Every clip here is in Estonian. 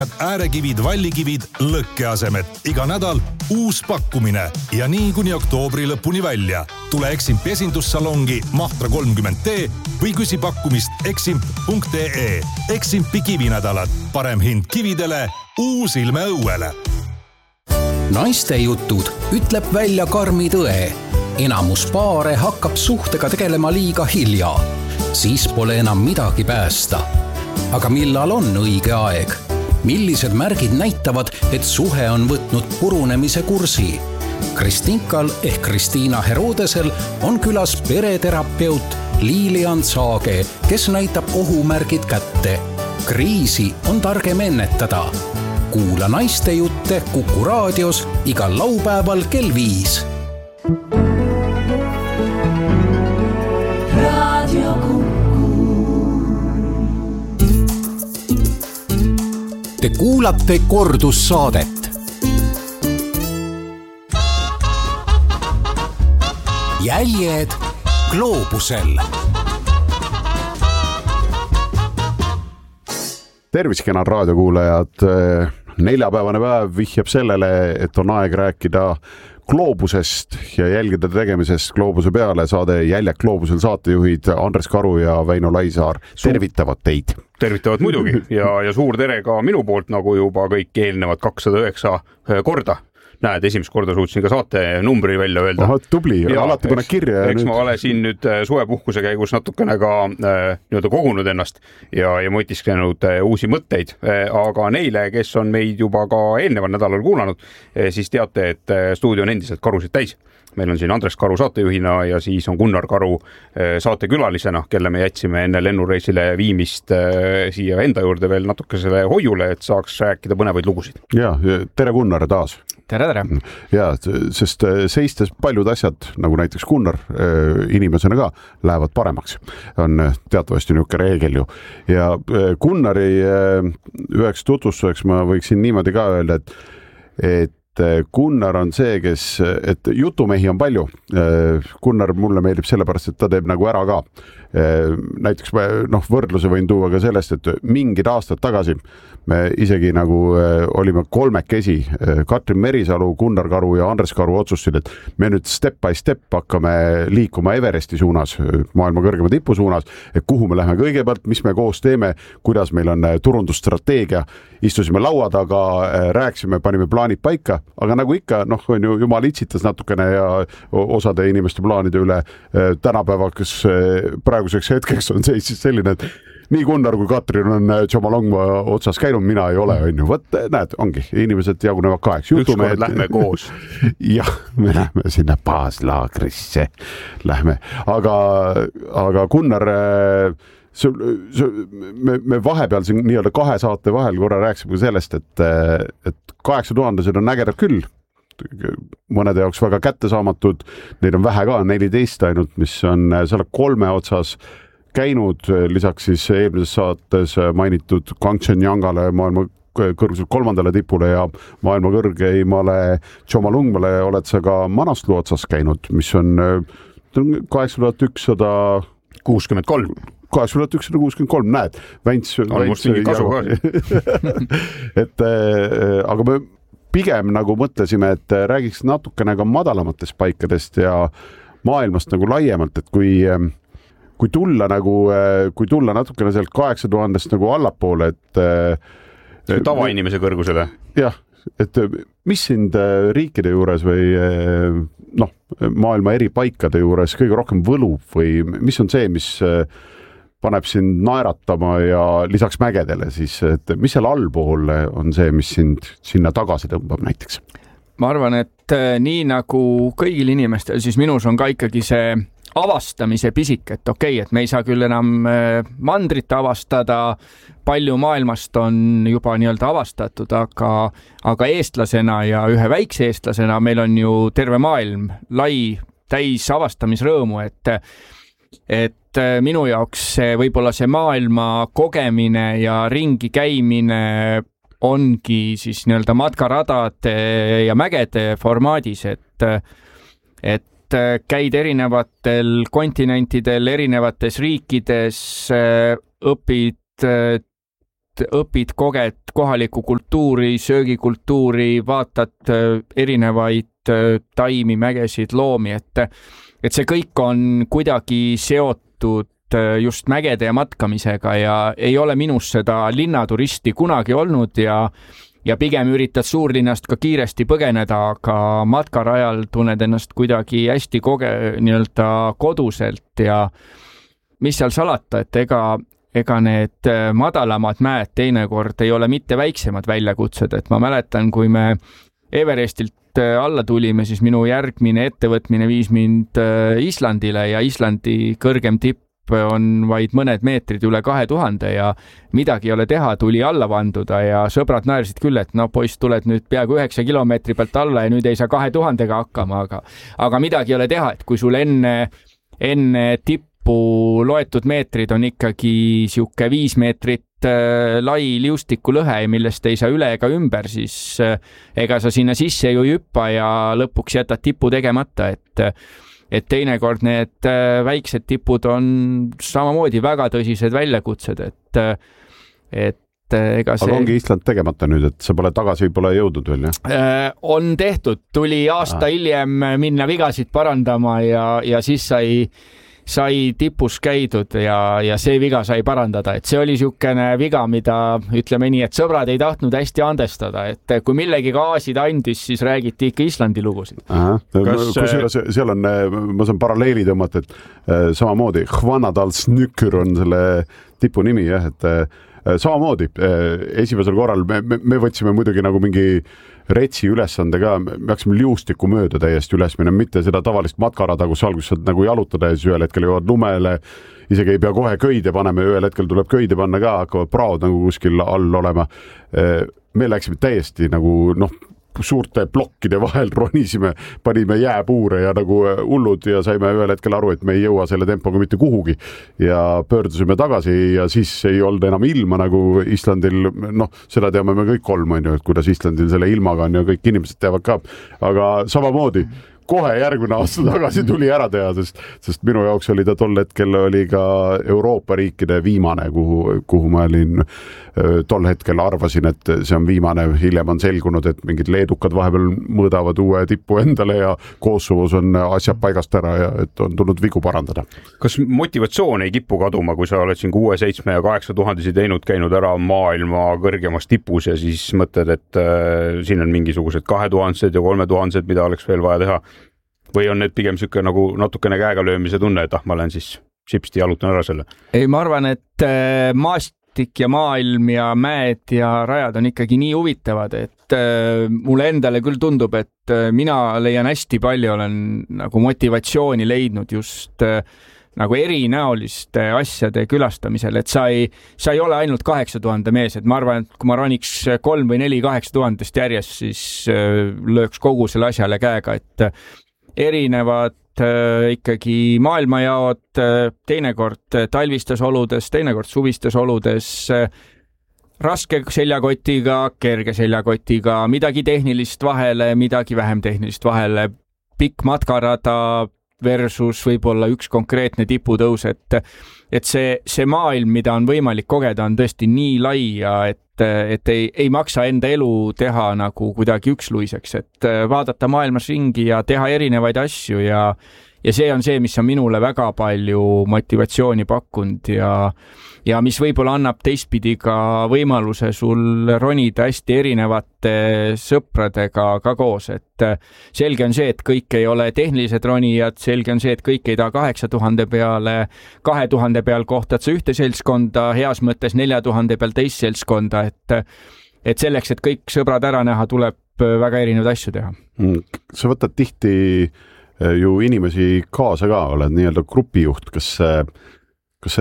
äärekivid, vallikivid, lõkkeasemed. Iga nädal uus pakkumine ja nii kuni oktoobri lõpuni välja. Tule Eximpi esindussalongi Mahtra 30T või küsi pakkumist eximp.ee. Eximpi kivinädalad. Parem hind kividele, uus ilme õuele. Naiste jutud ütleb välja karmi tõe. Enamus paare hakkab suhtega tegelema liiga hilja. Siis pole enam midagi päästa. Aga millal on õige aeg? Millised märgid näitavad, et suhe on võtnud purunemise kursi? Kristinkal ehk Kristiina Herodesel on külas pereterapeut Lilian Saage, kes näitab ohumärgid kätte. Kriisi on targem ennetada. Kuula naiste jutte Kuku raadios igal laupäeval kell 5. Radio Kuku. Te kuulate kordussaadet. Jäljed gloobusel. Tervis, kenad raadiokuulajad. Neljapäevane päev vihjab sellele, et on aeg rääkida gloobusest ja jälgida tegemisest gloobuse peale. Saade Jäljed gloobusel saatejuhid Andres Karu ja Väino Laisaar tervitavad teid. Tervitavad muidugi ja suur tere ka minu poolt, nagu juba kõik eelnevad 209 korda. Näed, esimest korda suutsin ka saate numbri välja öelda. Aha, tubli, alati paned kirja. Eks ma olen siin nüüd suvepuhkuse käigus natukene ka kogunud ennast ja mõtisklenud uusi mõtteid, aga neile, kes on meid juba ka eelneval nädalal kuulanud, siis teate, et stuudio on endiselt karusid täis. Meil on siin Andres Karu saatejuhina ja siis on Gunnar Karu saatekülalisena, kelle me jätsime enne lennureisile viimist siia enda juurde veel natukesele hoiule, et saaks rääkida põnevaid lugusid. Ja, tere Gunnar taas. Tere. Ja, sest seistes paljud asjad, nagu näiteks Gunnar inimesena ka, lähevad paremaks. On teatavasti niuke reegel ju. Ja Gunnari üheks tutvustuseks ma võiksin niimoodi ka öelda, et Gunnar on see, et jutumehi on palju. Gunnar mulle meeldib sellepärast, et ta teeb nagu ära ka. Näiteks võrdluse võin tuua ka sellest, et mingid aastad tagasi me isegi nagu olime kolmekesi, Katrin Merisalu, Gunnar Karu ja Andres Karu otsustasid, et me nüüd step by step hakkame liikuma Everesti suunas, maailma kõrgema tipu suunas, et kuhu me lähme kõigepealt, mis me koos teeme, kuidas meil on turundusstrateegia. Istusime laua taga, rääksime, panime plaanid paika, aga nagu ikka, on ju jumal itsitas natukene ja osade inimeste plaanide üle tänapäevaks praeguseks hetkeks on seis siis selline, et nii Gunnar kui Katrin on Tšomalongma otsas käinud, mina ei ole, on ju. Võt, näed, ongi, inimesed jagunevad kaheks. Ükskord lähme koos. Jah, me lähme sinna baaslaagrisse. Lähme. Aga Gunnar, me vahepeal siin nii-öelda 2 saate vahel korra rääksime sellest, et 8000 on ägedad küll. Mõnede jaoks väga kättesaamatud. Neid on vähe ka, 14 ainult, mis on selle 3 otsas käinud, lisaks siis eelmises saates mainitud Kangchenjangale, maailma kõrguselt 3. tipule ja maailma kõrgeimale Tšomalungmale oled sa ka Manaslu otsas käinud, mis on 8163. 8163, näed, Vänts on must mingi kasu ka. Aga me pigem nagu mõtlesime, et räägiks natukene ka madalamatest paikadest ja maailmast nagu laiemalt, et kui tulla natukene sealt 8000 nagu allapoole, et tavainimese kõrgusele. Jah, et mis sind riikide juures või maailma eri paikade juures kõige rohkem võlub või mis on see, mis paneb sind naeratama ja lisaks mägedele siis, et mis seal allpool on see, mis sind sinna tagasi tõmbab näiteks? Ma arvan, et nii nagu kõigil inimestel, siis minus on ka ikkagi see avastamise pisik, et okei, et me ei saa küll enam mandrit avastada, palju maailmast on juba nii-öelda avastatud, aga eestlasena ja ühe väikse eestlasena meil on ju terve maailm lai täis avastamisrõõmu, et minu jaoks võib-olla see maailma kogemine ja ringi käimine ongi siis nii-öelda matkaradade ja mägede formaadis, et käid erinevatel kontinentidel, erinevates riikides, õpid õpid, koged kohalikku kultuuri, söögikultuuri, vaatad erinevaid taimi, mägesid, loomi, et see kõik on kuidagi seotud just mägede ja matkamisega ja ei ole minus seda linnaturisti kunagi olnud ja pigem üritad suurlinnast ka kiiresti põgeneda, aga matkarajal tunned ennast kuidagi hästi nii-öelda koduselt ja mis seal salata, et ega need madalamad mäed teinekord ei ole mitte väiksemad väljakutsed, et ma mäletan, kui me Everestilt alla tulime, siis minu järgmine ettevõtmine viis mind Islandile ja Islandi kõrgem tipp on vaid mõned meetrid üle 2000 ja midagi ei ole teha, tuli alla vanduda ja sõbrad naersid küll, et no poiss, tuled nüüd peaaegu 9 kilomeetri pealt alla ja nüüd ei saa 2000-ga hakkama, aga midagi ei ole teha, et kui sul enne tippu loetud meetrid on ikkagi siuke 5 meetrit lai liustikulõhe, millest ei saa üle ega ümber, siis ega sa sinna sisse ju ei hüppa ja lõpuks jätad tipu tegemata, et teinekord need väiksed tipud on samamoodi väga tõsised väljakutsed, et ega see... Aga ongi Island tegemata nüüd, et sa pole jõudnud veel, jah? On tehtud, tuli aasta hiljem minna vigasid parandama ja siis sai tipus käidud ja see viga sai parandada, et see oli siukene viga, mida ütleme nii, et sõbrad ei tahtnud hästi andestada, et kui millegi gaasid andis, siis räägiti ikka Islandi lugusid. Kusjuures seal on, ma saan paralleeli tõmmata, et samamoodi Hvanadalsnykr on selle tipu nimi, jah, et samamoodi esimesel korral me võtsime muidugi nagu mingi retsi ülesande ka, me hakkasime liustiku mööda täiesti üles minema, mitte seda tavalist matkarada, kus alguses saad nagu jalutada ja siis ühel hetkel jõuad lumele, isegi ei pea kohe köide panema, ühel hetkel tuleb köide panna ka, hakkavad praod nagu kuskil all olema. Me läksime täiesti nagu suurte plokkide vahel ronisime, panime jääpuure ja nagu hullud ja saime ühel hetkel aru, et me ei jõua selle tempoga mitte kuhugi ja pöördusime tagasi ja siis ei olnud enam ilma nagu Islandil, seda teame me kõik kolm, on ju, et kuidas Islandil selle ilmaga on ja kõik inimesed teavad ka, aga samamoodi kohe järgmine aasta tagasi tuli ära teha, sest minu jaoks oli ta tol hetkel oli ka Euroopa riikide viimane, kuhu ma olin tol hetkel arvasin, et see on viimane, hiljem on selgunud, et mingid leedukad vahepeal mõõdavad uue tipu endale ja Kosovos on asjad paigast ära ja et on tulnud vigu parandada. Kas motivatsioon ei kipu kaduma, kui sa oled siin 6, 7 ja 8 tuhandesi käinud ära maailma kõrgemas tipus ja siis mõtled, et siin on mingisugused 2000 ja 3000, mida oleks veel vaja teha? Või on need pigem siuke nagu natukene käega löömise tunne, et ma olen siis sipsti jalutan ära selle? Ei, ma arvan, et maastik ja maailm ja mäed ja rajad on ikkagi nii huvitavad, et mulle endale küll tundub, et mina leian hästi palju, olen nagu motivatsiooni leidnud just nagu erinäoliste asjade külastamisel, et sa ei ole ainult 8000 mees, et ma arvan, et kui ma roniks 3 või 4 8000 järjest, siis lööks kogu selle asjale käega, et erinevad ikkagi maailmajaod, teinekord talvistes oludes, teinekord suvistes oludes, raske seljakotiga, kerge seljakotiga, midagi tehnilist vahele, midagi vähem tehnilist vahele, pikk matkarada versus võib-olla üks konkreetne tiputõus, et see maailm, mida on võimalik kogeda, on tõesti nii lai ja et ei maksa enda elu teha nagu kuidagi üksluiseks, et vaadata maailmas ringi ja teha erinevaid asju ja see on see, mis on minule väga palju motivatsiooni pakkunud ja mis võib-olla annab teistpidi ka võimaluse sul ronida hästi erinevate sõpradega ka koos, et selge on see, et kõik ei ole tehnilised ronijad, selge on see, et kõik ei taha 8000 peale, 2000 peal kohtad sa ühte seltskonda, heas mõttes 4000 peal teist seltskonda, et selleks, et kõik sõbrad ära näha, tuleb väga erinevaid asju teha. Sa võtad tihti ju inimesi kaasa ka, oled nii-öelda grupijuht, kas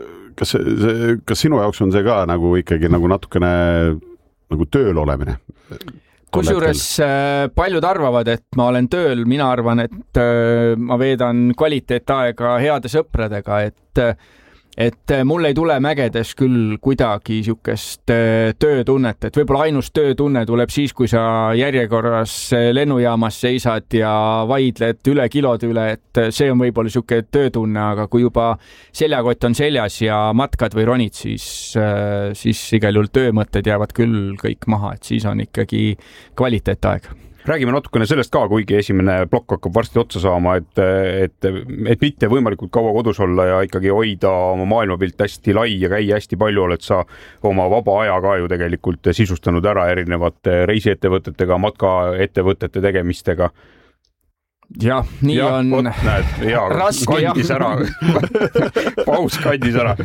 sinu jaoks on see ka nagu ikkagi nagu natukene nagu tööl olemine? Kusjuures paljud arvavad, et ma olen tööl, mina arvan, et ma veedan kvaliteetaega heade sõpradega, et mul ei tule mägedes küll kuidagi niisugust töötunnet, et võib-olla ainus töötunne tuleb siis, kui sa järjekorras lennujaamas seisad ja vaidled üle kilode üle, et see on võib-olla niisugune töötunne, aga kui juba seljakott on seljas ja matkad või ronid, siis igal juhul töömõtted jäävad küll kõik maha, et siis on ikkagi kvaliteetaeg. Räägime natukene sellest ka, kuigi esimene plokk hakkab varsti otsa saama, et mitte võimalikult kaua kodus olla ja ikkagi hoida oma maailmapilt hästi lai ja käia hästi palju, oled sa oma vaba aja ka ju tegelikult sisustanud ära erinevate reisiettevõtetega, matkaettevõtete tegemistega. Jah, nii ja, on võt, näed, raske kandis ära. Paus kandis ära.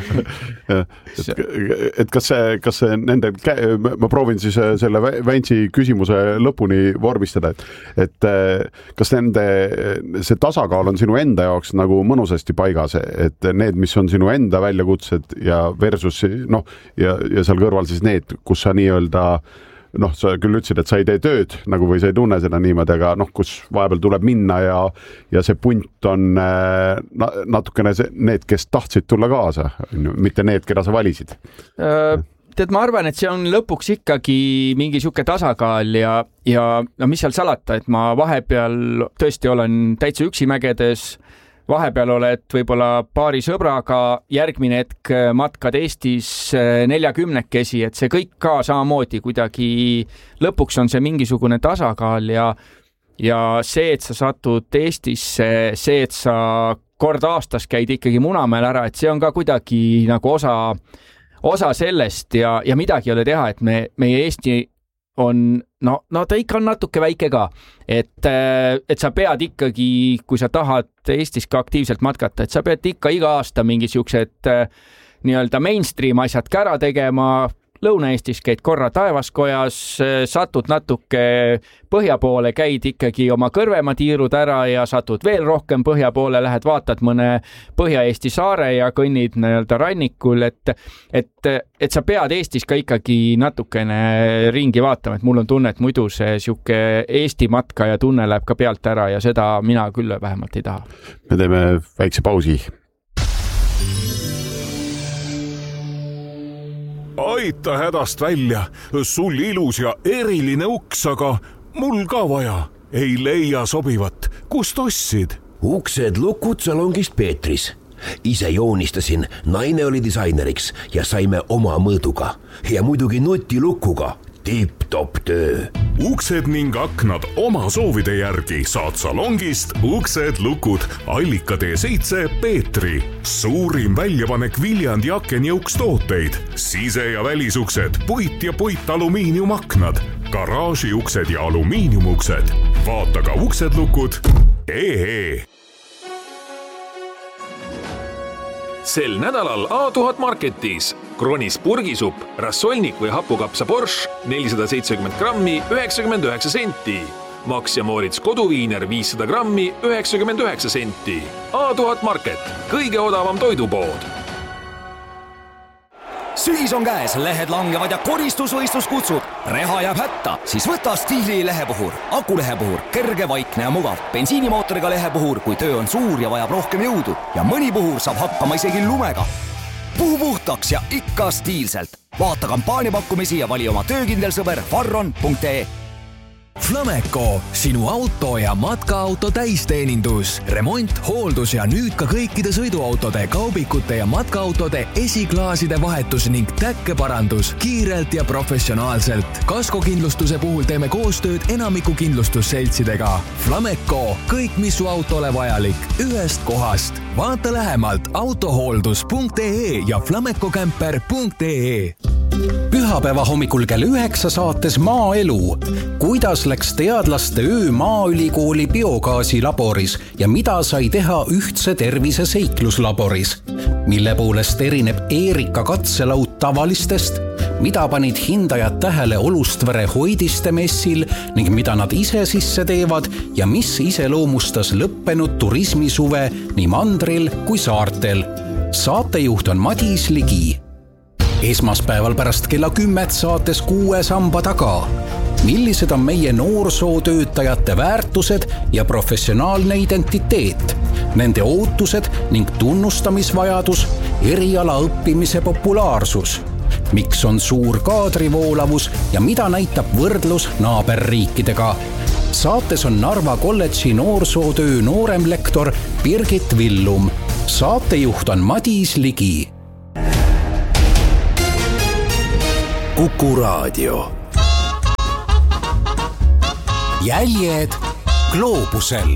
Et kas see nende, ma proovin siis selle Väntsi küsimuse lõpuni vormistada, et kas see tasakaal on sinu enda jaoks nagu mõnusasti paigas, et need, mis on sinu enda väljakutsed ja versus ja seal kõrval siis need, kus sa nii-öelda sa küll ütlesid, et sa ei tee tööd nagu või sa ei tunne seda niimoodi, aga kus vahepeal tuleb minna ja see punt on natukene need, kes tahtsid tulla kaasa, mitte need, keda sa valisid. Tead, ma arvan, et see on lõpuks ikkagi mingi siuke tasakaal ja mis seal salata, et ma vahepeal tõesti olen täitsa üksi mägedes, vahepeal oled võib-olla paari sõbraga, järgmine hetk matkad Eestis 40-kesi, et see kõik ka samamoodi kuidagi lõpuks on see mingisugune tasakaal ja see, et sa satud Eestisse, see, et sa kord aastas käid ikkagi Munamäel ära, et see on ka kuidagi nagu osa sellest ja midagi ei ole teha, et meie Eesti on, ta ikka on natuke väike ka, et sa pead ikkagi, kui sa tahad Eestis ka aktiivselt matkata, et sa pead ikka iga aasta mingi siuksed nii-öelda mainstream asjad ka ära tegema. Lõuna-Eestis käid korra Taevaskojas, satud natuke põhja poole, käid ikkagi oma kõrvema tiirud ära ja satud veel rohkem põhja poole, lähed vaatad mõne Põhja-Eesti saare ja kõnnid nii-öelda rannikul, et sa pead Eestis ka ikkagi natukene ringi vaatama, et mul on tunne, et muidu see siuke Eesti matka ja tunne läheb ka pealt ära ja seda mina küll vähemalt ei taha. Me teeme väikse pausi. Aita hädast välja, sul ilus ja eriline uks, aga mul ka vaja. Ei leia sobivat. Kust ostsid? Uksed lukud salongist Peetris. Ise joonistasin, naine oli disaineriks ja saime oma mõõduga. Ja muidugi nutilukuga. Tipp-top töö. Uksed ning aknad oma soovide järgi saad salongist Uksed lukud Allika T7 Peetri. Suurim väljapanek Viljandi aken ja ukstooteid. Sise- ja välisuksed, puit ja puitalumiiniumaknad, garaažiuksed ja alumiiniumuksed. Vaata ka uksedlukud.ee. Sel nädalal A1000 Marketis Kronis purgisupp, rassolnik või hapukapsa Borscht 470 grammi 99 senti. Max ja Moritz koduviiner 500 grammi 99 senti. A1000 Market, kõige odavam toidupood. Sügis on käes, lehed langevad ja koristusvõistlus kutsub. Reha jääb hätta, siis võta Stiili lehepuhur. Akulehepuhur, kerge, vaikne ja mugav. Bensiinimootoriga lehepuhur, kui töö on suur ja vajab rohkem jõudu. Ja mõni puhur saab hakkama isegi lumega. Puhu puhtaks ja ikka stiilselt. Vaata kampaaniapakkumisi ja vali oma töökindel sõber farron.ee. Flameco, sinu auto ja matkaauto täisteenindus, remont, hooldus ja nüüd ka kõikide sõiduautode, kaubikute ja matkaautode esiklaaside vahetus ning täkkeparandus kiirelt ja professionaalselt. Kaskokindlustuse puhul teeme koostööd enamiku kindlustusseltsidega. Flameco, kõik mis su autole vajalik, ühest kohast. Vaata lähemalt autohooldus.ee ja flamecocamper.ee. Pühapäeva hommikul kell 9 saates Maaelu. Kuidas läks teadlaste öö Maaülikooli biogaasilaboris ja mida sai teha ühtse tervise seikluslaboris? Mille poolest erineb Eerika katselaud tavalistest? Mida panid hindajad tähele Olustvere hoidiste messil ning mida nad ise sisse teevad ja mis iseloomustas lõppenud turismisuve nii mandril kui saartel? Saatejuht on Madis Ligi. Esmaspäeval pärast kella 10 saates 6 samba taga. Millised on meie noorsootöötajate väärtused ja professionaalne identiteet, nende ootused ning tunnustamisvajadus eriala õppimise populaarsus, miks on suur kaadrivoolavus ja mida näitab võrdlus naaberriikidega. Saates on Narva kolledži noorsootöö nooremlektor Birgit Villum. Saatejuht on Madis Ligi. Kuku Raadio. Jäljed gloobusel.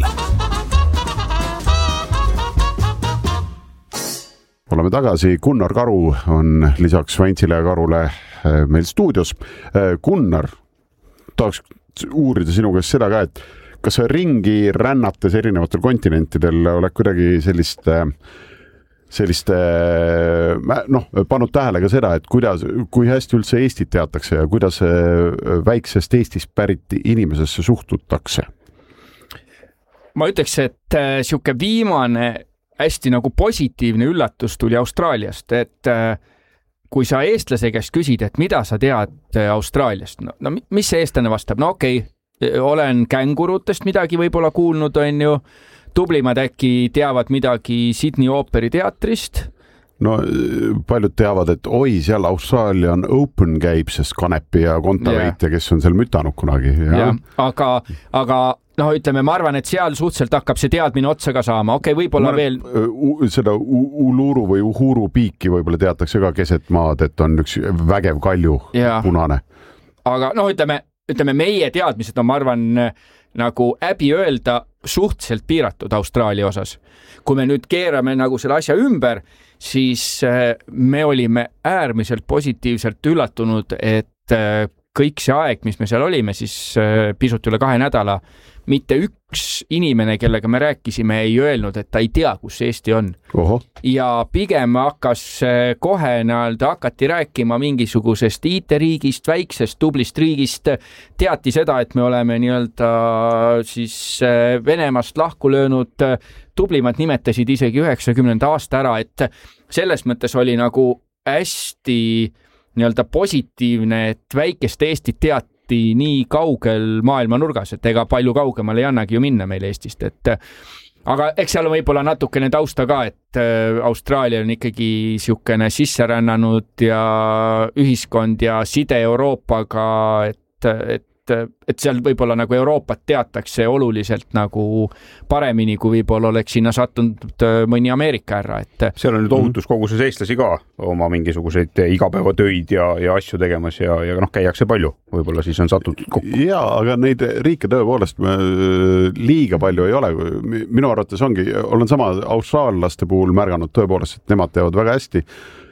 Oleme tagasi, Gunnar Karu on lisaks Vantsile ja Karule meil stuudios. Gunnar, tahaks uurida sinu käest seda ka, et kas sa ringi rännates erinevatel kontinentidel oled kuidagi selliste pannud tähele ka seda, et kui hästi üldse Eestit teatakse ja kuidas väiksest Eestist pärit inimesesse suhtutakse? Ma ütleks, et siuke viimane hästi nagu positiivne üllatus tuli Austraaliast, et kui sa eestlase käest küsid, et mida sa tead Austraaliast, no mis see eestlane vastab? No okei, olen kängurutest midagi võib-olla kuulnud, on ju, tublimad äkki teavad midagi Sydney ooperi teatrist. No paljud teavad, et seal Australian Open käib, sest Kanepi ja Kontaveit ja kes on seal mütanud kunagi. Ja, aga ütleme, ma arvan, et seal suhteliselt hakkab see teadmine otsa ka saama. Okei, võib-olla veel... Seda Uluru või Uhuru piiki võib-olla teatakse ka keset maad, et on üks vägev kalju punane. Aga ütleme, meie teadmised on, ma arvan, nagu äbi öelda suhteliselt piiratud Austraalia osas. Kui me nüüd keerame nagu selle asja ümber, siis me olime äärmiselt positiivselt üllatunud, et kõik see aeg, mis me seal olime, siis pisut üle 2 nädala, mitte üks inimene, kellega me rääkisime, ei öelnud, et ta ei tea, kus Eesti on. Oho. Ja pigem hakati rääkima mingisugusest IT-riigist, väiksest tublist riigist, teati seda, et me oleme siis Venemaast lahku löönud, tublimad nimetasid isegi 90. aasta ära, et selles mõttes oli nagu hästi positiivne, et väikest Eestit teati nii kaugel maailma nurgas, et ega palju kaugemal ei annagi ju minna meil Eestist, aga eks seal on võib-olla natukene tausta ka, et Austraalia on ikkagi siukene sisserännanud ja ühiskond ja side Euroopaga, et seal võib-olla nagu Euroopat teatakse oluliselt nagu paremini, kui võib-olla oleks sinna sattunud mõni Ameerika ära. Seal on nüüd ohutus koguses eestlasi ka oma mingisuguseid igapäevatöid ja asju tegemas ja käiakse palju. Võib-olla siis on sattunud kokku. Jaa, aga neid riike tõepoolest liiga palju ei ole. Minu arvates olen sama austraallaste puhul märganud tõepoolest, et nemad teevad väga hästi.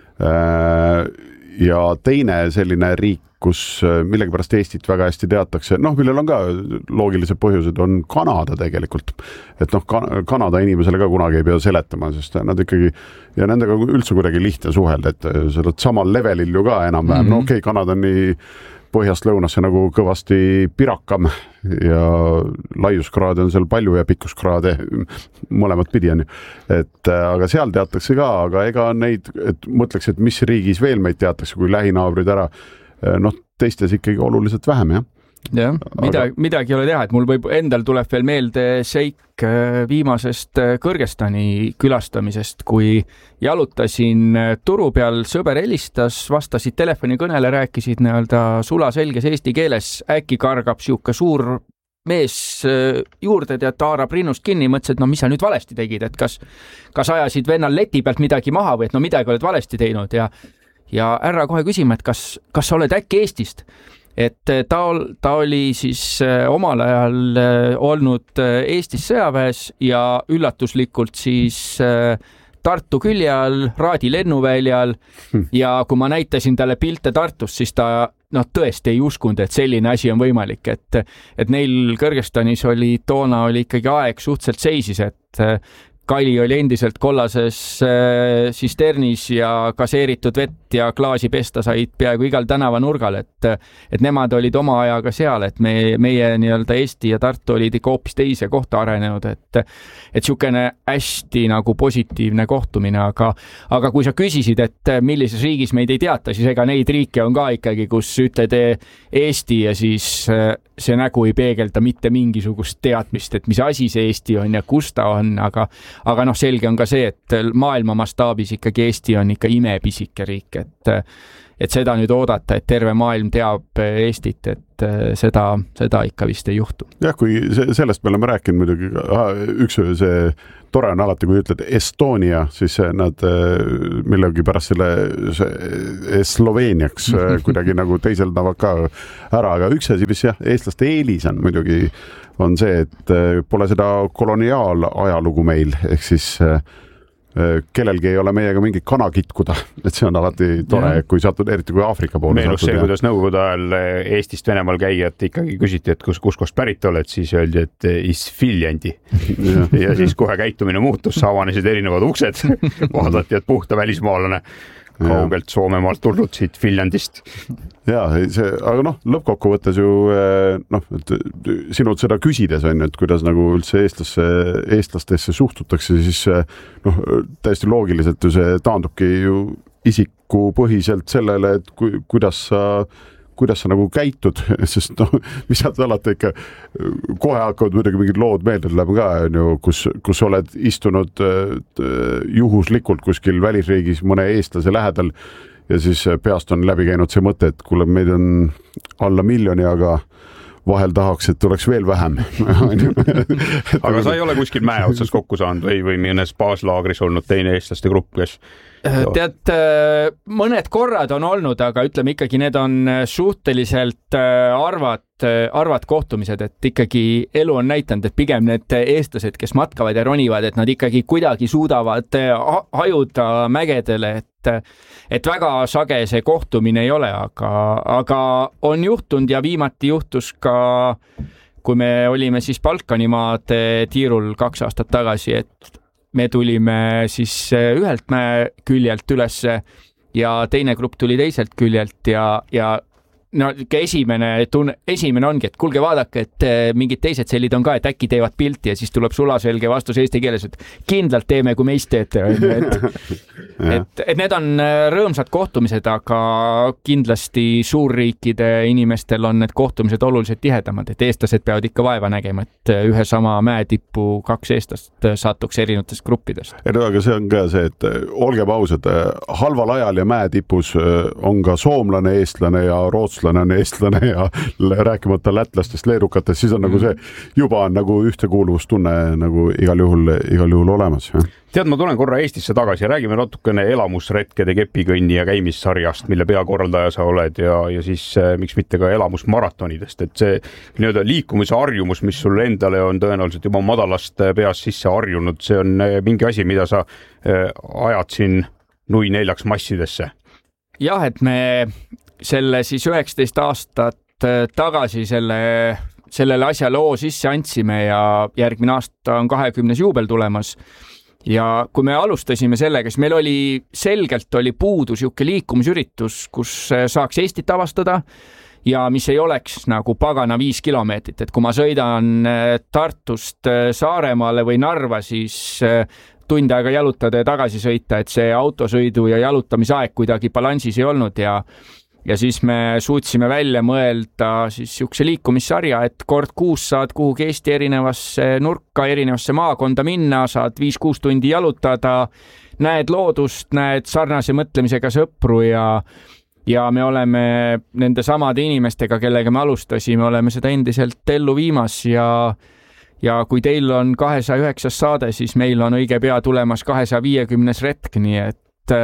Ja teine selline riik, kus millegipärast Eestit väga hästi teatakse, millel on ka loogilised põhjused, on Kanada tegelikult. Et Kanada inimesele ka kunagi ei pea seletama, sest nad ikkagi, ja nendega üldse kuidagi lihtne suhelda, et sa oled samal levelil ju ka enam-vähem. Kanada on nii põhjast lõunasse nagu kõvasti pirakam ja laiuskraade on seal palju ja pikkuskraade mõlemad pidi on ju. Aga seal teatakse ka, aga ega neid, et mõtleks, et mis riigis veel meid teatakse, kui lähinaabrid ära, teistes ikkagi oluliselt vähem, jah. Jah, midagi ei ole teha, et mul endal tuleb veel meelde seik viimasest Kõrgõzstani külastamisest, kui jalutasin turu peal, sõber helistas, vastasid telefonikõnele, rääkisid sulaselges eesti keeles, äkki kargab siuke suur mees juurde, tead, haarab rinnust kinni, mõtlesid, et mis sa nüüd valesti tegid, et kas ajasid vennal leti pealt midagi maha või et midagi oled valesti teinud ja härra kohe küsima, et kas sa oled äkki Eestist? Et ta oli siis omal ajal olnud Eestis sõjaväes ja üllatuslikult siis Tartu külje all, Raadi lennuväljal ja kui ma näitasin talle pilte Tartust, siis ta tõesti ei uskunud, et selline asi on võimalik, et neil Kõrgõzstanis toona oli ikkagi aeg suhteliselt seisis, et kali oli endiselt kollases sisternis ja gaseeritud vett ja klaasi pesta said peaaegu igal tänavanurgal, et nemad olid oma ajaga seal, et meie nii-öelda Eesti ja Tartu olid ikka hoopis teise kohta arenenud, et niisugune hästi nagu positiivne kohtumine, aga kui sa küsisid, et millises riigis meid ei teata, siis ega neid riike on ka ikkagi, kus ütled Eesti ja siis see nägu ei peegelda mitte mingisugust teadmist, et mis asi see Eesti on ja kus ta on, aga selge on ka see, et maailma mastaabis ikkagi Eesti on ikka imepisike riik, et seda nüüd oodata, et terve maailm teab Eestit, et seda ikka vist ei juhtu. Jah, kui sellest me oleme rääkinud muidugi, üks see tore on alati, kui ütled Estonia, siis nad millegi pärast selle Sloveeniaks kuidagi nagu teiseldavad ka ära, aga üks asi, mis eestlaste eelis on muidugi, on see, et pole seda koloniaalajalugu meil, ehk siis kellelgi ei ole meiega mingit kana kitkuda, et see on alati tore, kui satud, eriti kui Aafrika poole meenus see, kuidas Nõukogude ajal Eestist Venemaal käijad ikkagi küsiti, et kus kost pärit oled, siis öeldi, et is Viljandi. ja siis kohe käitumine muutus, avanesid erinevad uksed, vaadati, et puhta välismaalane kaugelt Soomemaalt tulnud siit Viljandist. Ja, aga lõppkokkuvõttes ju sinult seda küsides on, et kuidas nagu üldse eestlastesse suhtutakse, siis täiesti loogiliselt ju see taandubki ju isikupõhiselt sellele, et kuidas sa nagu käitud, sest mis saad alati ikka, kohe hakkavad muidugi mingid lood meelde tulema ka, kus oled istunud juhuslikult kuskil välisriigis mõne eestlase lähedal ja siis peast on läbi käinud see mõte, et kuule, meid on alla 1 miljoni, aga vahel tahaks, et oleks veel vähem. Aga sa ei ole kuskil mäe otsas kokku saanud või mõnes baaslaagris olnud teine eestlaste grupp, kes tead, mõned korrad on olnud, aga ütleme ikkagi, need on suhteliselt arvad kohtumised, et ikkagi elu on näitanud, et pigem need eestlased, kes matkavad ja ronivad, et nad ikkagi kuidagi suudavad hajuda mägedele, et väga sage see kohtumine ei ole, aga on juhtunud ja viimati juhtus ka, kui me olime siis Balkanimaade tiirul 2 aastat tagasi, et me tulime siis ühelt mäe küljelt ülesse ja teine grupp tuli teiselt küljelt ja esimene ongi, et kuulge, vaadake, et mingid teised sellid on ka, et äkki teevad pilti ja siis tuleb sulaselge vastus eesti keeles, et kindlalt teeme, kui meist teete. Et need on rõõmsad kohtumised, aga kindlasti suurriikide inimestel on need kohtumised oluliselt tihedamad, et eestlased peavad ikka vaeva nägema, et ühe sama mäetippu 2 eestlast satuks erinevatest gruppidest. Aga see on ka see, et olgem ausad, halval ajal ja mäetipus on ka soomlane, eestlane ja rootslane on eestlane ja rääkimata lätlastest, leedukatest, siis on nagu see juba on nagu ühtekuuluvustunne nagu igal juhul olemas. Tead, ma tulen korra Eestisse tagasi ja räägime natukene elamusretkede kepikõnni ja käimissarjast, mille peakorraldaja sa oled ja siis miks mitte ka elamusmaratonidest, et see nii-öelda liikumise harjumus, mis sul endale on tõenäoliselt juba madalast peas sisse harjunud, see on mingi asi, mida sa ajad siin nui 4 massidesse. Jah, et me selle siis 19 aastat tagasi sellele asja loo sisse andsime ja järgmine aasta on 20. juubel tulemas. Ja kui me alustasime sellega, siis meil oli selgelt puudus juhke liikumisüritus, kus saaks Eestit avastada ja mis ei oleks nagu pagana 5 kilomeetrit, et kui ma sõidan Tartust Saaremaale või Narva, siis tund aega jalutada ja tagasi sõita, et see autosõidu ja jalutamisaeg kuidagi balansis ei olnud ja siis me suutsime välja mõelda siis siukse liikumissarja, et kord kuus saad kuhugi Eesti erinevasse nurka, erinevasse maakonda minna, saad 5-6 tundi jalutada, näed loodust, näed sarnase mõtlemisega sõpru ja me oleme nende samade inimestega, kellega me alustasime, oleme seda endiselt ellu viimas ja kui teil on 209 saade, siis meil on õige pea tulemas 250 retk, nii et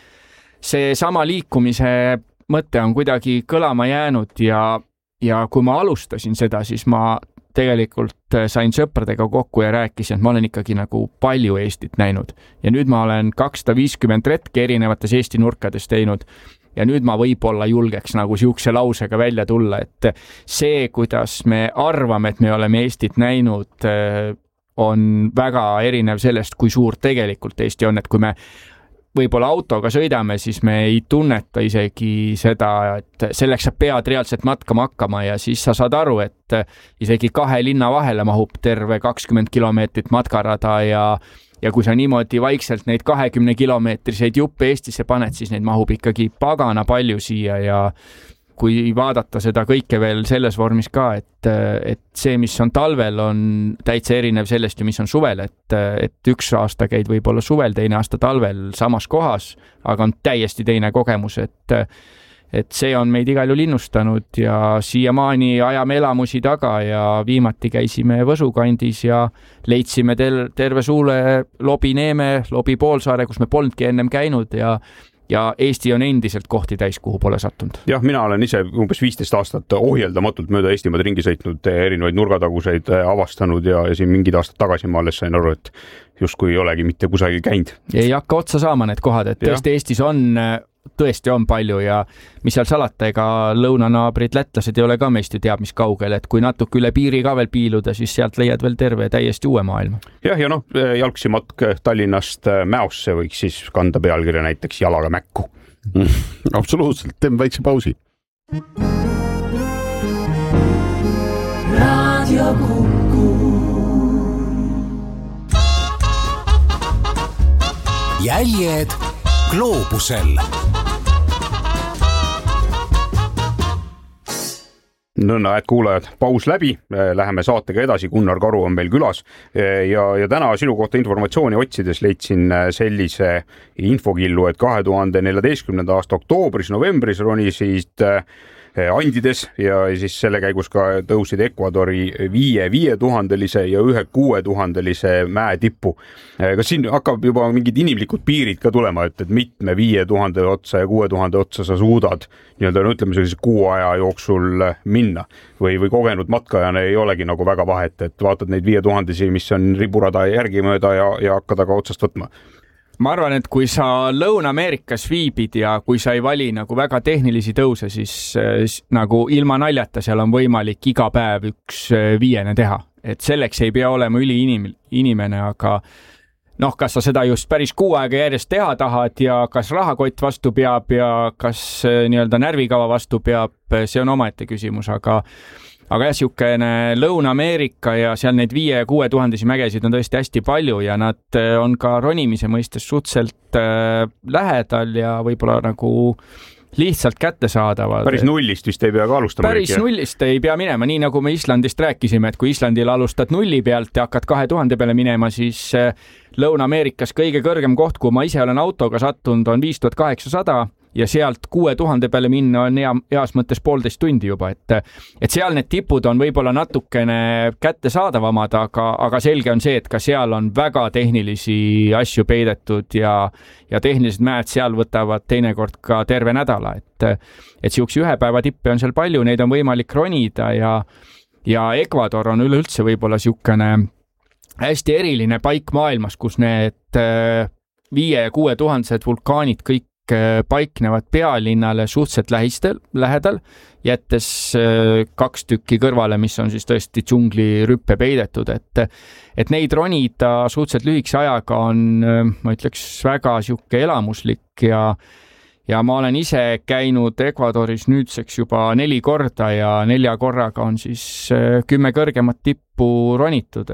see sama liikumise mõte on kuidagi kõlama jäänud ja kui ma alustasin seda, siis ma tegelikult sain sõpradega kokku ja rääkisin, et ma olen ikkagi nagu palju Eestit näinud ja nüüd ma olen 250 retki erinevates Eesti nurkades teinud ja nüüd ma võib-olla julgeks nagu siukse lausega välja tulla, et see, kuidas me arvame, et me oleme Eestit näinud, on väga erinev sellest, kui suur tegelikult Eesti on, et kui me võib-olla autoga sõidame, siis me ei tunneta isegi seda, et selleks sa pead reaalselt matkama hakkama ja siis sa saad aru, et isegi 2 linna vahele mahub terve 20 kilomeetrit matkarada ja kui sa niimoodi vaikselt neid 20-kilomeetriseid juppe Eestisse paned, siis neid mahub ikkagi pagana palju siia ja kui vaadata seda kõike veel selles vormis ka, et see, mis on talvel, on täitsa erinev sellest ju, mis on suvel, et üks aasta käid võib-olla suvel, teine aasta talvel samas kohas, aga on täiesti teine kogemus, et see on meid igal juhul innustanud ja siiamaani ajame elamusi taga ja viimati käisime Võsu kandis ja leidsime terve suule Lobi Neeme, Lobi Poolsaare, kus me polnudki ennem käinud ja Eesti on endiselt kohti täis, kuhu pole sattunud. Jah, mina olen ise umbes 15 aastat ohjeldamatult mööda Eestimaad ringi sõitnud, erinevaid nurgataguseid avastanud ja siin mingid aastad tagasi ma alles sain aru, et justkui ei olegi mitte kusagil käinud. Ei hakka otsa saama need kohad, et tõesti Eestis tõesti on palju ja mis seal salata, ega lõunanaabrid lätlased ei ole ka meist ju teab mis kaugel, et kui natuke üle piiri ka veel piiluda, siis sealt leiad veel terve täiesti uue maailma. Jah, ja jalgsi matk Tallinnast Mäosse võiks siis kanda pealkirja näiteks jalaga Mäkku. Absoluutselt, teeme väikse pausi. Raadio Kuku. Jäljed gloobusel. Nõnda, et kuulajad, paus läbi, läheme saatega edasi, Gunnar Karu on meil külas ja täna sinu kohta informatsiooni otsides leidsin sellise infokillu, et 2014. aasta oktoobris-novembris ronisid Andides ja siis selle käigus ka tõusid Ecuadori 5000 ja 6000 mäe tippu. Kas siin hakkab juba mingid inimlikud piirid ka tulema, et mitme 5000 otsa ja 6000 otsa sa suudad ütleme sellise 6 aja jooksul minna või kogenud matkajana ei olegi nagu väga vahet, et vaatad neid 5000, mis on riburada järgi mööda ja hakkad aga otsast võtma? Ma arvan, et kui sa Lõuna-Ameerikas viibid ja kui sa ei vali nagu väga tehnilisi tõuse, siis nagu ilma naljata seal on võimalik iga päev üks 5 teha. Et selleks ei pea olema üliinimene, aga kas sa seda just päris 6 aega järjest teha tahad ja kas rahakott vastu peab ja kas närvikava vastu peab, see on omaette küsimus, aga jah, siukene Lõuna-Ameerika ja seal neid 5 ja 6000 mägesid on tõesti hästi palju ja nad on ka ronimise mõistes suhteliselt lähedal ja võib-olla nagu lihtsalt kättesaadavad. Päris nullist vist ei pea ka alustama. Päris nullist ei pea minema, nii nagu me Islandist rääkisime, et kui Islandil alustad nulli pealt ja hakkad 2000 peale minema, siis Lõuna-Ameerikas kõige kõrgem koht, kui ma ise olen autoga sattunud, on 5800 ja sealt 6000 peale minna on heas mõttes 1,5 tundi juba, et seal need tipud on võib-olla natukene kättesaadavamad, aga selge on see, et ka seal on väga tehnilisi asju peidetud ja tehnilised mäed seal võtavad teinekord ka terve nädala, et siuksi 1 päeva tippe on seal palju, neid on võimalik ronida ja Ecuador on üleüldse võib-olla siukene hästi eriline paik maailmas, kus need 5 ja 6000 vulkaanid kõik paiknevad pealinnale suhteliselt lähedal, jättes 2 tükki kõrvale, mis on siis tõesti džungli rüppe peidetud, et neid ronida suhteliselt lühikese ajaga on, ma ütleks, väga siuke elamuslik ja ma olen ise käinud Ecuadoris nüüdseks juba 4 korda ja 4 korraga on siis 10 kõrgemat tippu ronitud,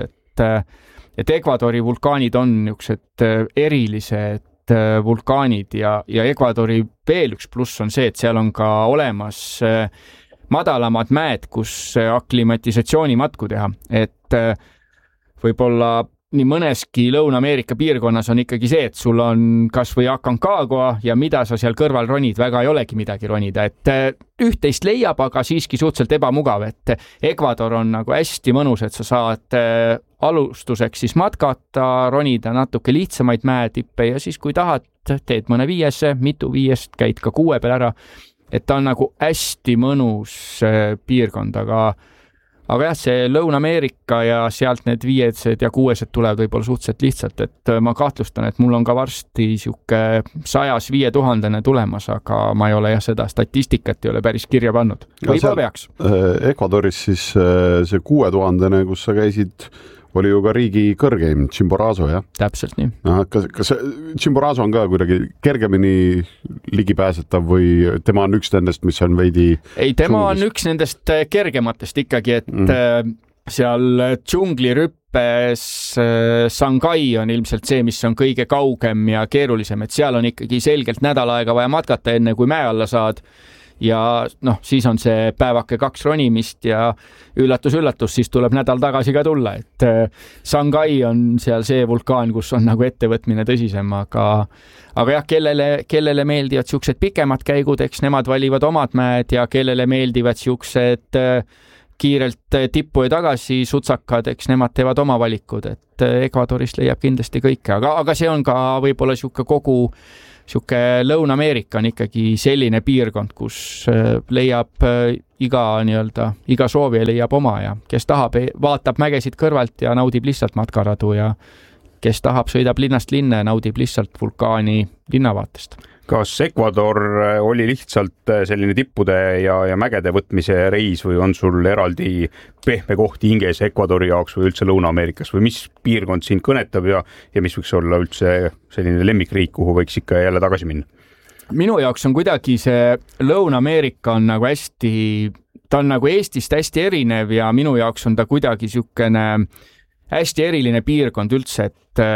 et Ecuadori vulkaanid on niisugused erilised vulkaanid ja Ecuadori veel üks pluss on see, et seal on ka olemas madalamad mäed, kus aklimatisatsiooni matku teha, et võib-olla nii mõneski Lõuna-Ameerika piirkonnas on ikkagi see, et sul on kas või Aconcagua ja mida sa seal kõrval ronid, väga ei olegi midagi ronida, et üht-teist leiab, aga siiski suhteliselt ebamugav, et Ecuador on nagu hästi mõnus, et sa saad alustuseks siis matkata, ronida natuke lihtsamaid mäetippe ja siis kui tahad, teed mõne 5, mitu 5, käid ka 6 peal ära, et ta on nagu hästi mõnus piirkond, aga jah, see Lõuna-Ameerika ja sealt need 5 ja 6 tulevad võib-olla suhteliselt lihtsalt, et ma kahtlustan, et mul on ka varsti siuke 100-5000 tulemas, aga ma ei ole seda statistikat ei ole päris kirja pannud. Võib-olla peaks. Ecuadoris siis see 6000, kus sa käisid, oli ju ka riigi kõrgeim Chimborazo, jah? Täpselt nii. Kas Chimborazo on ka kuidagi kergemini ligipääsetav või tema on üks nendest, mis on veidi... Ei, tema on üks nendest kergematest ikkagi, et seal džunglirüppes Sangai on ilmselt see, mis on kõige kaugem ja keerulisem, et seal on ikkagi selgelt nädal aega vaja matkata enne, kui mäe alla saad. Ja siis on see päevake 2 ronimist ja üllatus, siis tuleb nädal tagasi ka tulla, et Sangai on seal see vulkaan, kus on nagu ettevõtmine tõsisem, aga jah, kellele meeldivad siuksed pikemad käigud, eks nemad valivad omad mäed ja kellele meeldivad siuksed kiirelt tippu ja tagasi sutsakad, eks nemad teevad oma valikud, et Ecuadorist leiab kindlasti kõike, aga see on ka võib-olla siuke Lõuna-Ameerika on ikkagi selline piirkond, kus leiab iga soovija leiab oma ja kes tahab, vaatab mägesid kõrvalt ja naudib lihtsalt matkaradu ja kes tahab, sõidab linnast linna ja naudib lihtsalt vulkaani linnavaatest. Kas Ecuador oli lihtsalt selline tippude ja mägede võtmise reis või on sul eraldi pehme kohti hinges Ecuadori jaoks või üldse Lõuna-Ameerikas või mis piirkond sind kõnetab ja mis võiks olla üldse selline lemmikriik, kuhu võiks ikka jälle tagasi minna? Minu jaoks on kuidagi see Lõuna-Ameerika on nagu ta on nagu Eestist hästi erinev ja minu jaoks on ta kuidagi siukene hästi eriline piirkond üldse,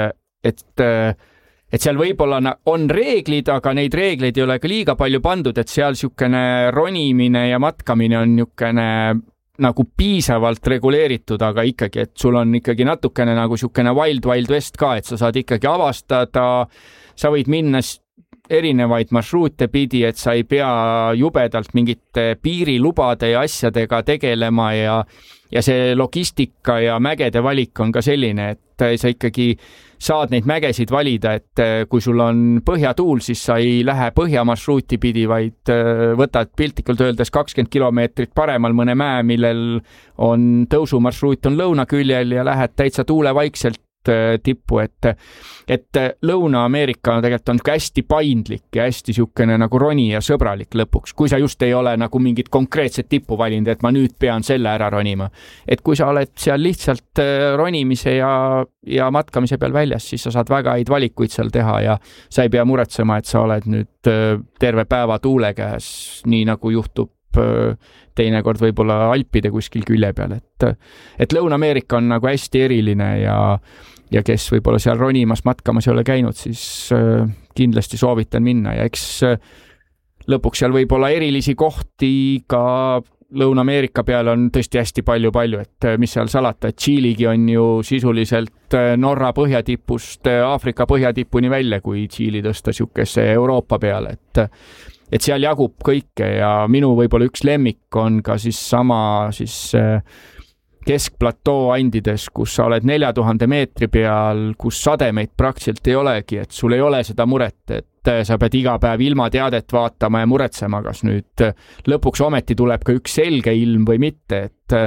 et seal võib-olla on reeglid, aga neid reegleid ei ole ka liiga palju pandud, et seal siukene ronimine ja matkamine on niukene nagu piisavalt reguleeritud, aga ikkagi, et sul on ikkagi natukene nagu siukene Wild West ka, et sa saad ikkagi avastada, sa võid minna erinevaid marsruute pidi, et sa ei pea jubedalt mingite piirilubade ja asjadega tegelema ja see logistika ja mägede valik on ka selline, et sa ikkagi saad neid mägesid valida, et kui sul on põhjatuul, siis sa ei lähe põhjamarsruuti pidi, vaid võtad piltlikult öeldes 20 kilomeetrit paremal mõne mäe, millel on tõusumarsruut on lõunaküljel ja lähed täitsa tuule vaikselt tippu, et Lõuna-Ameerika tegelikult on hästi paindlik ja hästi siukene nagu roni ja sõbralik lõpuks, kui sa just ei ole nagu mingit konkreetset tippu valinud, et ma nüüd pean selle ära ronima. Et kui sa oled seal lihtsalt ronimise ja matkamise peal väljas, siis sa saad väga häid valikuid seal teha ja sa ei pea muretsema, et sa oled nüüd terve päeva tuule käes, nii nagu juhtub teinekord võib-olla Alpide kuskil külje peal, et Lõuna-Ameerika on nagu hästi eriline ja kes võib-olla seal ronimas, matkamas ei ole käinud, siis kindlasti soovitan minna ja eks lõpuks seal võib-olla erilisi kohti ka Lõuna-Ameerika peal on tõesti hästi palju, et mis seal salata, et Tšiiligi on ju sisuliselt Norra põhjatipust Aafrika põhjatipuni välja, kui Tšiili tõsta siukese Euroopa peale, et seal jagub kõike ja minu võib-olla üks lemmik on ka siis sama keskplatoo Andides, kus sa oled 4000 meetri peal, kus sademeid praktiliselt ei olegi, et sul ei ole seda muret, et sa pead iga päev ilmateadet vaatama ja muretsema, kas nüüd lõpuks ometi tuleb ka üks selge ilm või mitte,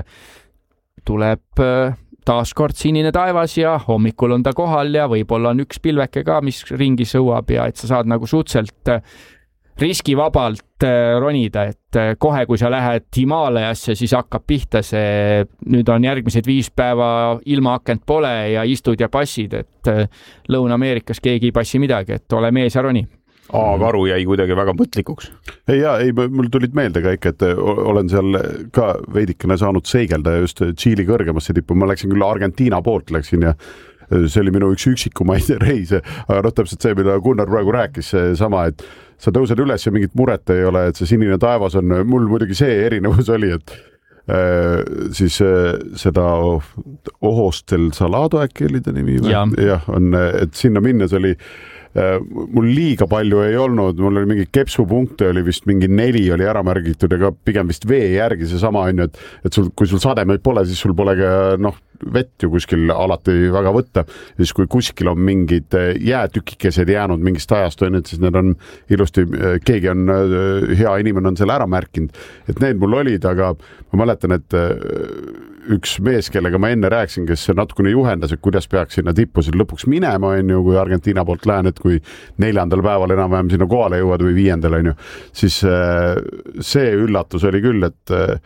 et tuleb taaskord sinine taevas ja hommikul on ta kohal ja võib-olla on üks pilveke ka, mis ringi sõuab ja et sa saad nagu suhteliselt riskivabalt ronida, et kohe, kui sa lähed Himaalajasse, siis hakkab pihta see, nüüd on järgmised 5 päeva ilmaakent pole ja istud ja passid, et Lõuna-Ameerikas keegi ei passi midagi, et ole mees ja roni. Karu jäi kuidagi väga mõtlikuks. Ei, mul tulid meelde kõik, et olen seal ka veidikene saanud seigelda just Tšiili kõrgemasse tippu. Ma läksin küll Argentiina poolt läksin ja see oli minu üks üksikumaid reise, aga täpselt see, mida Gunnar praegu rääkis, see sama, et sa tõused üles ja mingit muret ei ole, et see sinine taevas on, mul muidugi see erinevus oli, et siis seda Ohostel Salado äkki oli ta nimi või? Jah, on, et sinna minnes oli mul liiga palju ei olnud, mul oli mingi kepsupunkte oli vist mingi 4 oli ära märgitud ja ka pigem vist vee järgi seesama on ju, et kui sul sademeid pole, siis sul pole ka vett ju kuskil alati väga võtta. Siis kui kuskil on mingid jäätükikesed jäänud mingist ajast on, et siis need on ilusti, keegi on hea inimene on selle ära märkinud, et need mul olid, aga ma mäletan, et üks mees, kellega ma enne rääkisin, kes natukene juhendas, et kuidas peaks sinna tippusid lõpuks minema, on ju, kui Argentiina poolt lähen, et kui 4. päeval enam-vähem sinna kohale jõuad või 5. on ju, siis see üllatus oli küll, et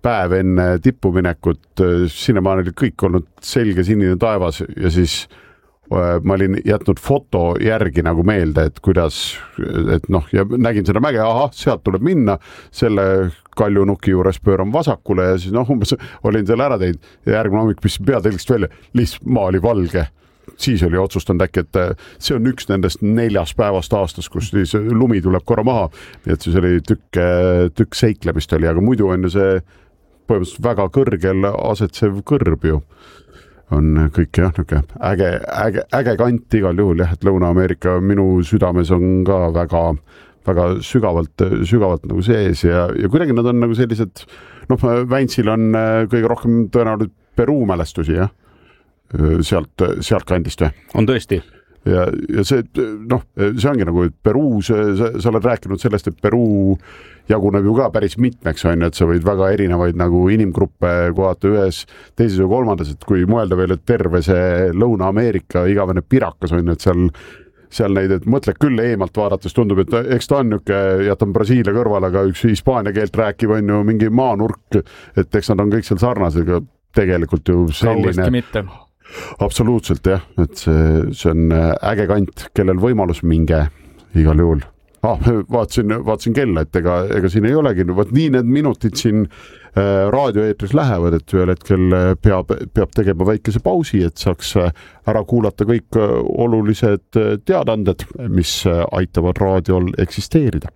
päev enne tippuminekut, sinnamaani oli kõik olnud selge sinine taevas ja siis ma olin jätnud foto järgi nagu meelde, et kuidas, et ja nägin seda mäge, sealt tuleb minna, selle kaljunuki juures pööran vasakule ja siis umbes olin seal ära teinud ja järgmine hommik pistsin peatelgist välja, lihtsalt maa oli valge. Siis oli otsustanud äkki, et see on üks nendest 4 päevast aastas, kus siis lumi tuleb korra maha, nii et siis oli tükk seiklemist oli, aga muidu on ju see põhimõtteliselt väga kõrgel asetsev kõrb ju. On kõik äge kant igal juhul jah, et Lõuna-Ameerika minu südames on ka väga sügavalt nagu sees ja kuidagi nad on nagu sellised, Väntsil on kõige rohkem tõenäoliselt Peruu mälestusi, jah? Sealt kandist või? On tõesti. Ja see, see ongi nagu, et Peruu, sa oled rääkinud sellest, et Peruu jaguneb ju ka päris mitmeks, et sa võid väga erinevaid nagu inimgruppe kohata ühes, teises või kolmandas, et kui mõelda veel, et terve see Lõuna-Ameerika igavene pirakas on, et seal neid, et mõtled küll eemalt vaadates, tundub, et eks ta on jätan Brasiilia kõrval, aga üks hispaania keelt rääkib on ju mingi maanurk, et eks nad on kõik seal sarnased, aga tegelikult ju selline... Kauesti mitte. Absoluutselt jah, et see on äge kant, kellel võimalus minge igal juhul. Vaatasin kella, et ega siin ei olegi, nii need minutid siin raadioeetris lähevad, et ühel hetkel peab tegema väikese pausi, et saaks ära kuulata kõik olulised teadanded, mis aitavad raadiol eksisteerida.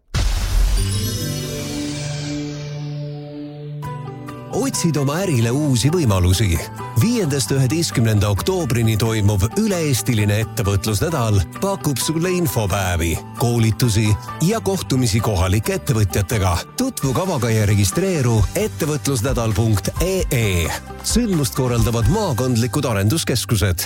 Otsid oma ärile uusi võimalusi. 5.–11. oktoobrini toimuv üle-eestiline ettevõtlusnädal pakub sulle infopäevi, koolitusi ja kohtumisi kohalike ettevõtjatega. Tutvu kavaga ja registreeru ettevõtlusnädal.ee. Sündmust korraldavad maakondlikud arenduskeskused.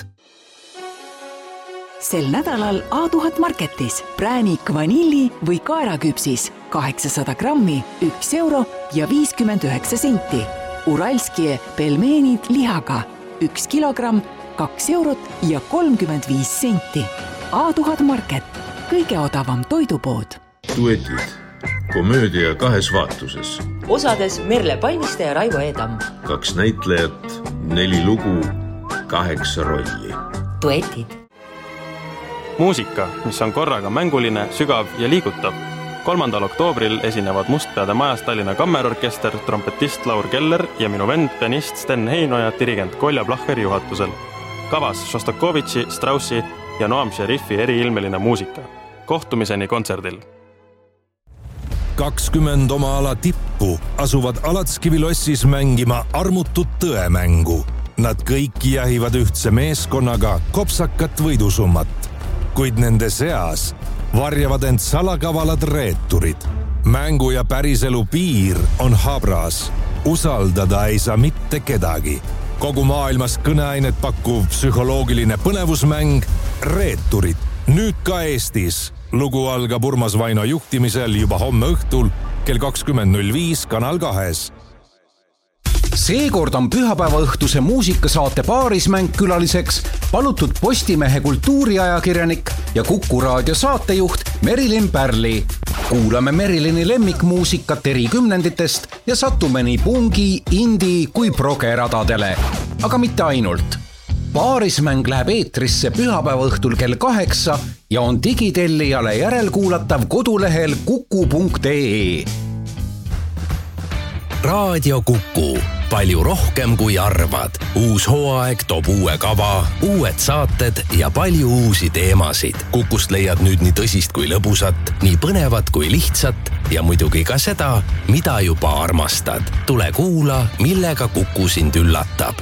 Sel nädalal A1000 Marketis präänik vanilli või kaeraküpsis 800 grammi, 1 euro ja 59 senti. Uralskie pelmeenid lihaga 1 kilogramm, 2 eurot ja 35 senti. A1000 Market, kõige odavam toidupood. Duetid. Komöödia 2 vaatuses. Osades Merle Palmiste ja Raivo Eedam. 2 näitlejat, 4 lugu, 8 rolli. Duetid. Muusika, mis on korraga mänguline, sügav ja liigutav. 3. oktoobril esinevad Mustpeade majas Tallinna Kammerorkester, trompetist Laur Keller ja minu vend, pianist Sten Heinoja, dirigent Kolja Plahher juhatusel. Kavas Šostakovitši, Straussi ja Noam Šerifi eriilmeline muusika. Kohtumiseni kontserdil. 20 oma ala tippu asuvad Alatskivilossis mängima armutut tõemängu. Nad kõik jahivad ühtse meeskonnaga kopsakat võidusummat, kuid nende seas varjavad end salakavalad reeturid. Mängu ja päriselu piir on habras. Usaldada ei saa mitte kedagi. Kogu maailmas kõneainet pakkuv psühholoogiline põnevusmäng Reeturid. Nüüd ka Eestis. Lugu algab Urmas Vaino juhtimisel juba homme õhtul kell 20.05 Kanal 2. Seekord on pühapäeva õhtuse muusikasaate Paarismäng külaliseks palutud Postimehe kultuuriajakirjanik ja Kuku raadio saatejuht Merilin Pärli. Kuulame Merilini lemmikmuusikat eri kümnenditest ja satume nii pungi, indi kui progeradadele. Aga mitte ainult. Paarismäng läheb eetrisse pühapäeva õhtul kell 8 ja on digitellijale järelkuulatav kodulehel kuku.ee. Raadio Kuku. Palju rohkem kui arvad. Uus hooaeg toob uue kava, uued saated ja palju uusi teemasid. Kukust leiad nüüd nii tõsist kui lõbusat, nii põnevat kui lihtsat ja muidugi ka seda, mida juba armastad. Tule kuula, millega Kuku sind üllatab.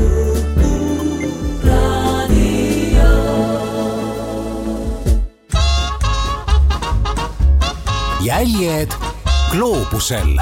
Jäljed gloobusel.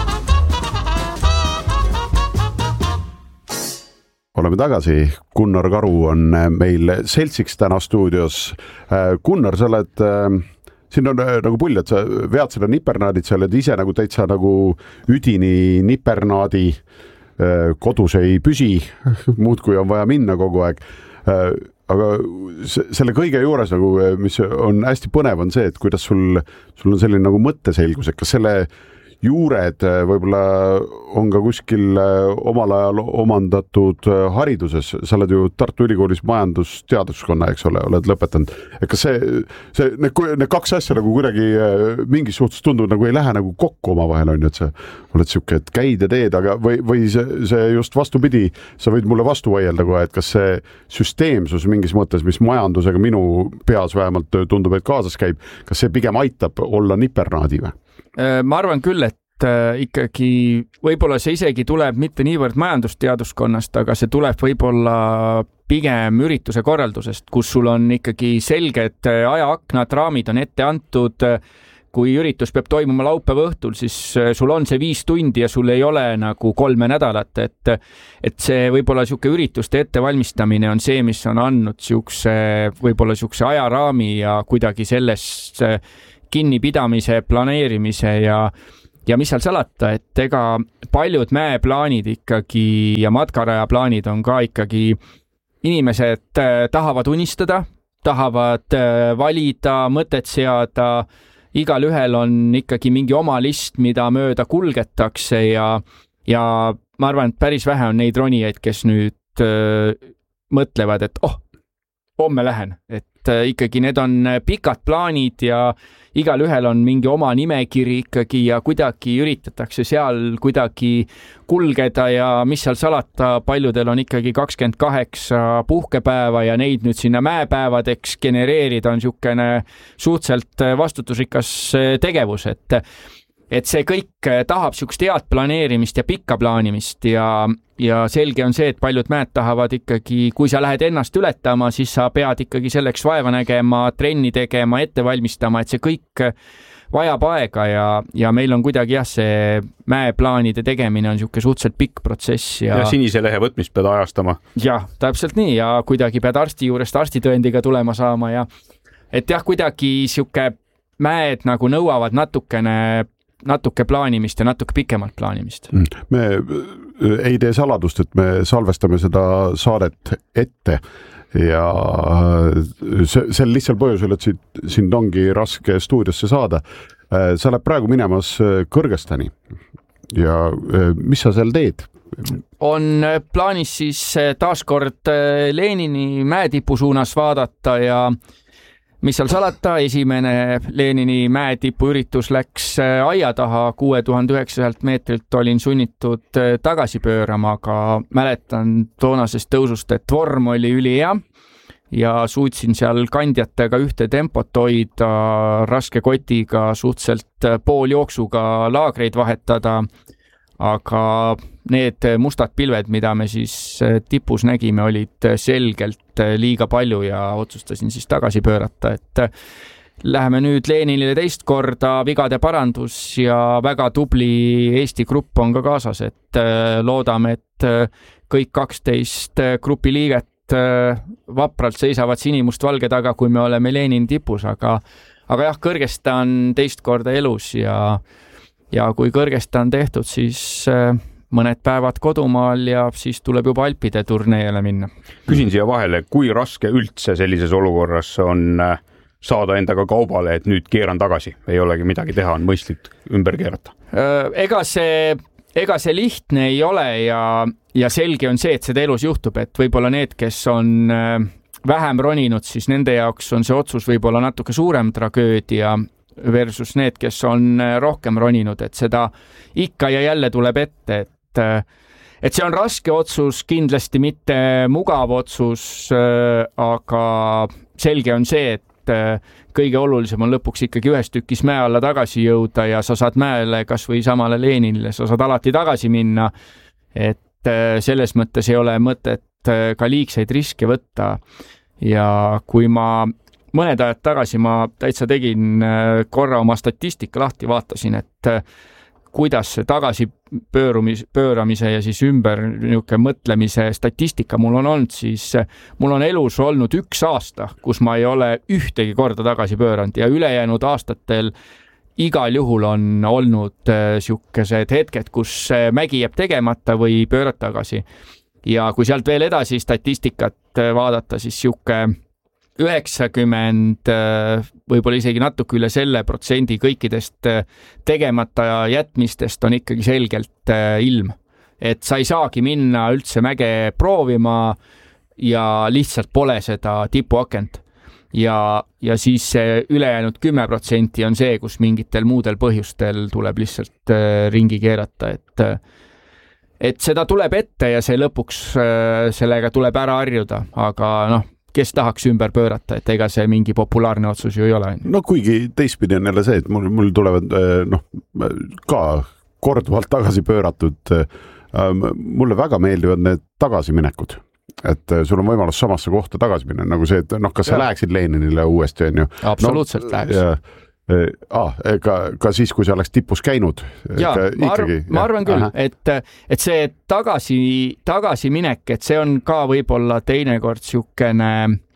Oleme tagasi. Gunnar Karu on meil seltsiks täna stuudios. Gunnar, sa oled, siin on nagu pull, et sa vead seda nipernaadit, sa oled ise nagu täitsa nagu üdini nipernaadi, kodus ei püsi, muud kui on vaja minna kogu aeg. Aga selle kõige juures, nagu, mis on hästi põnev, on see, et kuidas sul on selline nagu mõtteselgus, et kas selle juured võib-olla on ka kuskil omal ajal omandatud hariduses. Sa oled ju Tartu Ülikoolis majandusteaduskonna, eks ole, oled lõpetanud. Kas need kaks asja nagu kuidagi mingis suhtes tundub nagu ei lähe nagu kokku oma vahel, on ju, et sa oled siuke, et käid ja teed, aga või see just vastupidi, sa võid mulle vastu vaielda kohe, et kas see süsteemsus mingis mõttes, mis majandusega minu peas vähemalt tundub, et kaasas käib, kas see pigem aitab olla nipernaadi või? Ma arvan küll, et ikkagi võib-olla see isegi tuleb mitte niivõrd majandusteaduskonnast, aga see tuleb võib-olla pigem ürituse korraldusest, kus sul on ikkagi selged ajaaknad, raamid on ette antud. Kui üritus peab toimuma laupäeva õhtul, siis sul on see 5 tundi ja sul ei ole nagu 3 nädalat, et see võib-olla siuke ürituste ettevalmistamine on see, mis on andnud võib-olla siukse ajaraami ja kuidagi sellest kinnipidamise, planeerimise ja mis seal salata, et ega paljud mäeplaanid ikkagi ja matkarajaplaanid on ka ikkagi inimesed tahavad unistada, tahavad valida, mõtet seada, igal ühel on ikkagi mingi oma list, mida mööda kulgetakse ja ma arvan, et päris vähe on neid ronijaid, kes nüüd mõtlevad, et homme lähen, et ikkagi need on pikad plaanid ja igal ühel on mingi oma nimekiri ikkagi ja kuidagi üritatakse seal kuidagi kulgeda ja mis seal salata, paljudel on ikkagi 28 puhkepäeva ja neid nüüd sinna mäepäevadeks genereerida on niisugune suhteliselt vastutusrikas tegevus, et see kõik tahab niisugust head planeerimist ja pikka plaanimist ja selge on see, et paljud mäed tahavad ikkagi, kui sa lähed ennast ületama, siis sa pead ikkagi selleks vaeva nägema, trenni tegema, ette valmistama, et see kõik vajab aega ja meil on kuidagi see mäeplaanide tegemine on niisugune suhteliselt pikk protsess. Ja sinise lehe võtmist pead ajastama. Jah, täpselt nii ja kuidagi pead arsti juurest arstitõendiga tulema saama ja et jah, kuidagi niisugune mäed nagu nõuavad natuke plaanimist ja natuke pikemalt plaanimist. Me ei tee saladust, et me salvestame seda saadet ette ja sel lihtsal põhjusel, et sind ongi raske stuudiosse saada. Sa oled praegu minemas Kõrgõzstani ja mis sa seal teed? On plaanis siis taaskord Lenini mäetipu suunas vaadata ja mis seal salata, esimene Lenini mäetipu üritus läks aia taha, 6900 meetrilt olin sunnitud tagasi pöörama, aga mäletan toonasest tõusust, et vorm oli ülihea ja suutsin seal kandjatega ühte tempot hoida, raske kotiga suhteliselt pooljooksuga laagreid vahetada, aga need mustad pilved, mida me siis tipus nägime, olid selgelt liiga palju ja otsustasin siis tagasi pöörata, et läheme nüüd Leninile teist korda, vigade parandus ja väga tubli Eesti grupp on ka kaasas, et loodame, et kõik 12 grupi liiget vapralt seisavad sinimustvalge taga, kui me oleme Lenini tipus, aga jah, Kõrgõzstan teist korda elus ja kui Kõrgõzstan tehtud, siis mõned päevad kodumaal ja siis tuleb juba Alpide turneele minna. Küsin siia vahele, kui raske üldse sellises olukorras on saada endaga kaubale, et nüüd keeran tagasi, ei olegi midagi teha, on mõistlik ümber keerata? Ega see lihtne ei ole ja selge on see, et seda elus juhtub, et võib-olla need, kes on vähem roninud, siis nende jaoks on see otsus võib-olla natuke suurem tragöödia versus need, kes on rohkem roninud, et seda ikka ja jälle tuleb ette, et see on raske otsus, kindlasti mitte mugav otsus, aga selge on see, et kõige olulisem on lõpuks ikkagi ühes tükis mäe alla tagasi jõuda ja sa saad mäele kas või samale Leninile, sa saad alati tagasi minna, et selles mõttes ei ole mõtet ka liigseid riske võtta ja kui mõned ajad tagasi ma täitsa tegin korra oma statistika lahti, vaatasin, et kuidas see tagasi pööramise ja siis ümber mõtlemise statistika mul on olnud, siis mul on elus olnud 1 aasta, kus ma ei ole ühtegi korda tagasi pööranud ja ülejäänud aastatel igal juhul on olnud siukesed hetked, kus mägi jääb tegemata või pöörad tagasi. Ja kui sealt veel edasi statistikat vaadata, siis siuke 90%, võib-olla isegi natuke üle selle protsendi kõikidest tegemata jätmistest on ikkagi selgelt ilm. Et sa ei saagi minna üldse mäge proovima ja lihtsalt pole seda tipuakent. Ja siis see ülejäänud 10% on see, kus mingitel muudel põhjustel tuleb lihtsalt ringi keerata, et seda tuleb ette ja see lõpuks sellega tuleb ära harjuda, aga kes tahaks ümber pöörata, et ega see mingi populaarne otsus ju ei ole. No kuigi teistpidi on jälle see, et mul tulevad ka korduvalt tagasi pööratud, mulle väga meeldivad need tagasiminekud, et sul on võimalus samasse kohta tagasi minna, nagu see, et kas sa läheksid Leninile uuesti, on ju? Absoluutselt läheks. Ka siis, kui sa oleks tipus käinud. Ma arvan küll, et see tagasiminek, et see on ka võib-olla teinekord siukene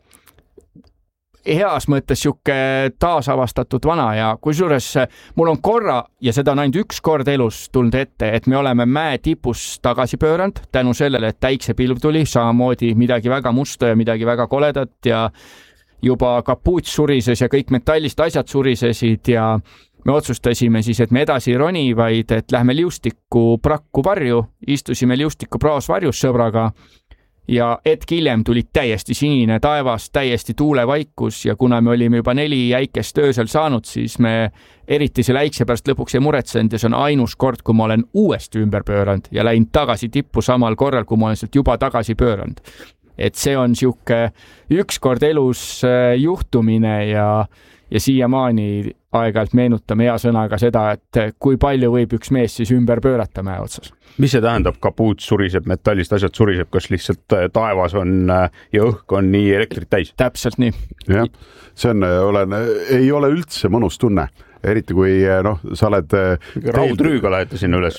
heas mõttes siuke taasavastatud vana ja kusjuures mul on korra ja seda on ainult üks kord elus tulnud ette, et me oleme mäe tipus tagasi pööranud tänu sellele, et täiksepilv tuli, samamoodi midagi väga musta ja midagi väga koledat ja juba kapuuts surises ja kõik metallist asjad surisesid ja me otsustasime siis, et me edasi ei roni, vaid et lähme liustiku prakku varju, istusime liustiku praos varjus sõbraga ja hetk hiljem tuli täiesti sinine taevas, täiesti tuulevaikus ja kuna me olime juba 4 jäikest öösel saanud, siis me eriti selle äikse pärast lõpuks ei muretsenud ja see on ainus kord, kui ma olen uuesti ümber pööranud ja läinud tagasi tippu samal korral, kui ma olen sealt juba tagasi pööranud. Et see on siuke ükskord elus juhtumine ja siiamaani aeg-ajalt meenutame hea sõnaga seda, et kui palju võib üks mees siis ümber pöörata mäe otsas. Mis see tähendab, kapuut suriseb, metallist asjad suriseb, kas lihtsalt taevas on ja õhk on nii elektrit täis? Täpselt nii. Jah, see ei ole üldse mõnus tunne. Eriti kui sa oled raudrüüga lähete sinna üles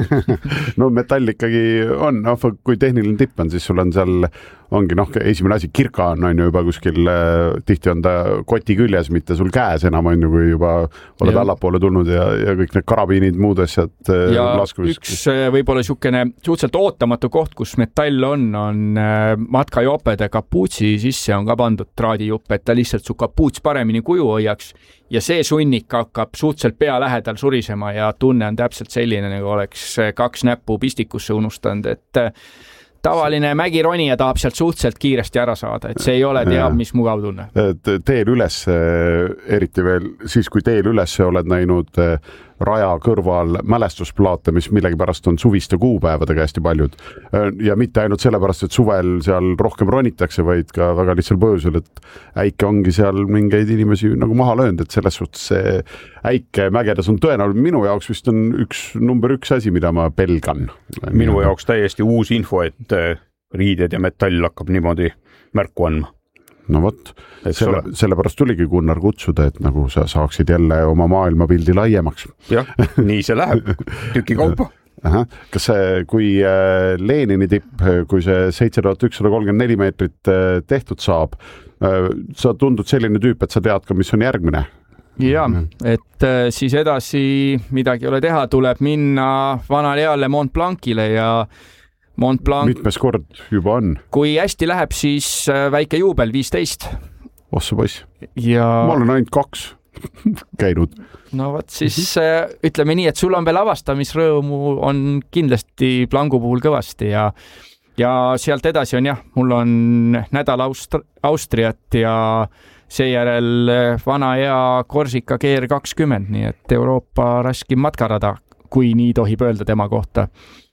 no metall ikkagi on, kui tehniline tipp on, siis sul on seal ongi esimene asi, kirka on juba kuskil, tihti on ta koti küljes, mitte sul käes enam on ju, kui juba oled allapoole tulnud ja kõik need karabiinid, muud asjad ja üks võib-olla siukene suhteliselt ootamatu koht, kus metall on matkajopede kapuutsi sisse on ka pandud traadijupp, et ta lihtsalt su kapuuts paremini kuju hoiaks ja see sunnik hakkab suhteliselt pea lähedal surisema ja tunne on täpselt selline, nagu oleks 2 näppu pistikusse unustanud, et tavaline mägironija tahab sealt suhteliselt kiiresti ära saada, et see ei ole teab, mis mugav tunne. Teel üles, eriti veel siis, kui teel üles oled näinud raja kõrval mälestusplaate, mis millegipärast on suviste kuupäevadega hästi paljud. Ja mitte ainult sellepärast, et suvel seal rohkem ronitakse, vaid ka väga lihtsal põhjusel, et äike ongi seal mingeid inimesi nagu maha löönud, et selles suhtes see äike mägedes on tõenäoliselt minu jaoks vist on number 1 asi, mida ma pelgan. Minu jaoks täiesti uus info, et riided ja metall hakkab niimoodi märku andma. No võt, sellepärast tuligi Gunnar kutsuda, et nagu sa saaksid jälle oma maailmapildi laiemaks. Jah, nii see läheb, tüki kaupa. Kas see, kui Lenini tipp, kui see 7134 meetrit tehtud saab, sa tundud selline tüüp, et sa tead ka, mis on järgmine? Ja, et siis edasi midagi ei ole teha, tuleb minna vanale eale Mont Blancile ja Mont Blanc. Mitmes kord juba on? Kui hästi läheb, siis väike juubel 15. Ossa poiss. Ja ma olen ainult 2 käinud. No võt, siis ütleme nii, et sul on veel avastamisrõõmu on kindlasti Blancu puhul kõvasti ja sealt edasi on mul on nädal Austriat ja seejärel vana hea Korsika GR20, nii et Euroopa raskim matkarada, kui nii tohib öelda tema kohta.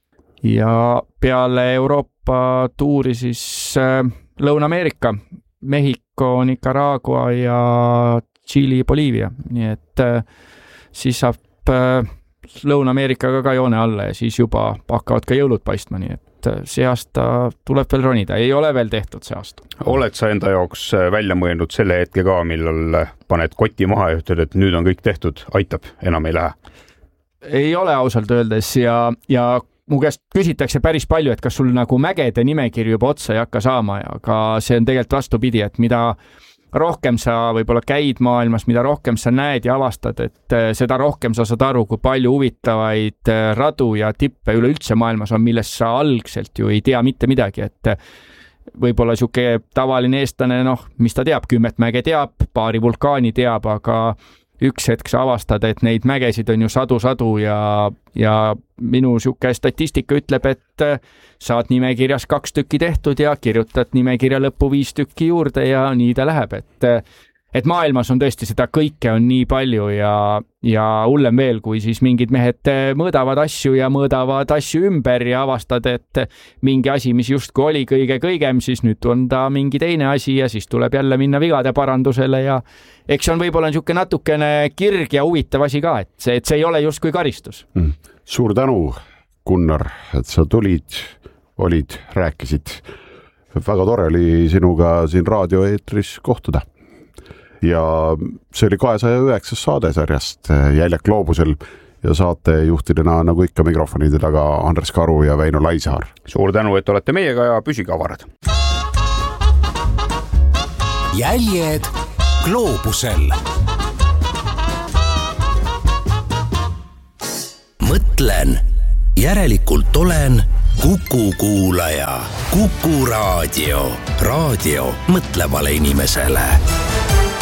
Ja peale Euroopa tuuri siis Lõuna-Ameerika, Mehhiko, Nicaragua ja Tšiili, Boliivia. Nii et siis saab Lõuna-Ameerikaga ka joone alla ja siis juba hakkavad ka jõulud paistma, nii et see aasta tuleb veel ronida. Ei ole veel tehtud see aasta. Oled sa enda jaoks välja mõelnud selle hetke ka, millal paned koti maha ja ütled, et nüüd on kõik tehtud, aitab, enam ei lähe? Ei ole ausalt öeldes ja mu käest küsitakse päris palju, et kas sul nagu mägede nimekiri juba otsa ei hakka saama, aga see on tegelikult vastupidi, et mida rohkem sa võib-olla käid maailmas, mida rohkem sa näed ja avastad, et seda rohkem sa saad aru, kui palju huvitavaid radu ja tippe üleüldse maailmas on, millest sa algselt ju ei tea mitte midagi, võib-olla siuke tavaline eestlane, mis ta teab, 10 mäge teab, paari vulkaani teab, aga üks hetk sa avastad, et neid mägesid on ju sadu ja minu siuke statistika ütleb, et saad nimekirjas 2 tükki tehtud ja kirjutad nimekirja lõppu 5 tükki juurde ja nii ta läheb, et maailmas on tõesti seda kõike on nii palju ja hullem veel, kui siis mingid mehed mõõdavad asju ümber ja avastad, et mingi asi, mis justkui oli kõige kõigem, siis nüüd on ta mingi teine asi ja siis tuleb jälle minna vigade parandusele ja eks see on võib-olla niisugune natukene kirg ja huvitav asi ka, et see ei ole justkui karistus. Suur tänu, Gunnar, et sa tulid, rääkisid. Väga tore oli sinuga siin raadioeetris kohtuda. Ja see oli 209 saade sarjast Jäljak gloobusel ja saatejuhtidena nagu ikka mikrofonide taga Andres Karu ja Väino Laisaar. Suur tänu, et olete meiega ja püsige avarad. Jäljed gloobusel. Mõtlen, järelikult olen Kuku kuulaja. Kuku raadio. Raadio mõtlevale inimesele.